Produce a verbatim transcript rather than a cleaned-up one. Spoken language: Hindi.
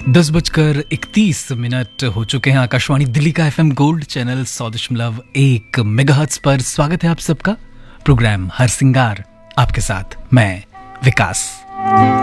दस बजकर इकतीस मिनट हो चुके हैं। आकाशवाणी दिल्ली का एफएम गोल्ड चैनल सौ दशमलव एक मेगाहर्ट्ज पर स्वागत है आप सबका। प्रोग्राम हर सिंगार आपके साथ मैं विकास।